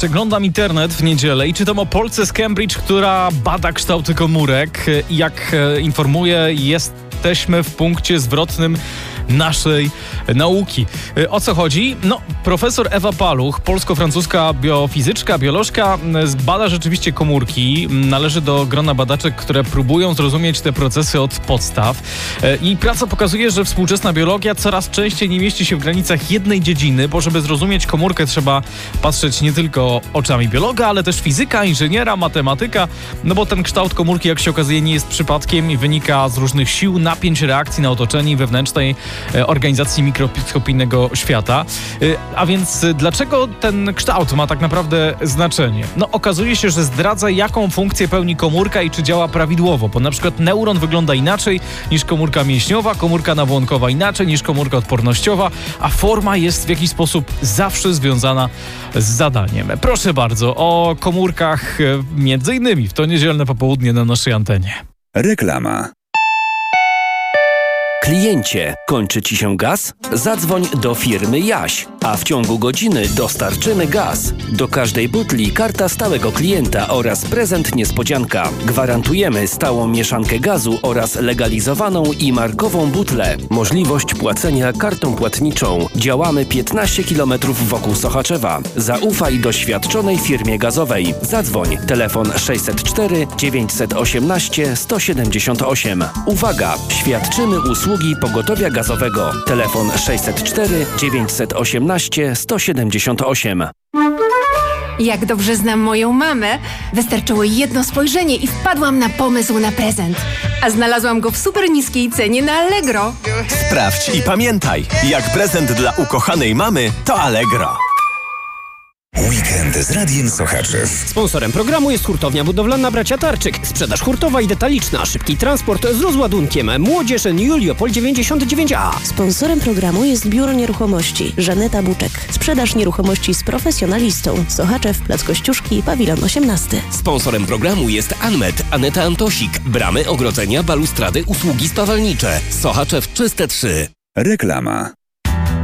Przeglądam internet w niedzielę i czytam o Polce z Cambridge, która bada kształty komórek. Jak informuje, jesteśmy w punkcie zwrotnym naszej nauki. O co chodzi? No, profesor Ewa Paluch, polsko-francuska biofizyczka, biolożka, bada rzeczywiście komórki. Należy do grona badaczek, które próbują zrozumieć te procesy od podstaw. I praca pokazuje, że współczesna biologia coraz częściej nie mieści się w granicach jednej dziedziny, bo żeby zrozumieć komórkę, trzeba patrzeć nie tylko oczami biologa, ale też fizyka, inżyniera, matematyka, no bo ten kształt komórki, jak się okazuje, nie jest przypadkiem i wynika z różnych sił, napięć, reakcji na otoczenie i wewnętrznej organizacji mikroskopijnego świata. A więc dlaczego ten kształt ma tak naprawdę znaczenie? No, okazuje się, że zdradza, jaką funkcję pełni komórka i czy działa prawidłowo, bo na przykład neuron wygląda inaczej niż komórka mięśniowa, komórka nawłonkowa inaczej niż komórka odpornościowa, a forma jest w jakiś sposób zawsze związana z zadaniem. Proszę bardzo, o komórkach między innymi w to niedzielne popołudnie na naszej antenie. Reklama. Kliencie, kończy Ci się gaz? Zadzwoń do firmy Jaś, a w ciągu godziny dostarczymy gaz. Do każdej butli karta stałego klienta oraz prezent niespodzianka. Gwarantujemy stałą mieszankę gazu oraz legalizowaną i markową butlę. Możliwość płacenia kartą płatniczą. Działamy 15 km wokół Sochaczewa. Zaufaj doświadczonej firmie gazowej. Zadzwoń. Telefon 604 918 178. Uwaga! Świadczymy usługi pogotowia gazowego. Telefon 604 918 178. Jak dobrze znam moją mamę, wystarczyło jedno spojrzenie i wpadłam na pomysł na prezent. A znalazłam go w super niskiej cenie na Allegro. Sprawdź i pamiętaj, jak prezent dla ukochanej mamy to Allegro. Weekend z Radiem Sochaczew. Sponsorem programu jest hurtownia budowlana Bracia Tarczyk. Sprzedaż hurtowa i detaliczna, szybki transport z rozładunkiem. Młodzież Juliopol 99A. Sponsorem programu jest Biuro Nieruchomości Żaneta Buczek. Sprzedaż nieruchomości z profesjonalistą. Sochaczew, Plac Kościuszki, Pawilon 18. Sponsorem programu jest Anmet, Aneta Antosik. Bramy, ogrodzenia, balustrady, usługi spawalnicze. Sochaczew Czyste 3. Reklama.